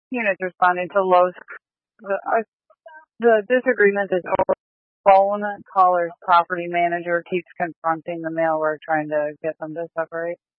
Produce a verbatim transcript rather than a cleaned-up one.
Units responding to Lowe's. The, uh, the disagreement is over phone caller's property manager keeps confronting the mail. We're trying to get them to separate.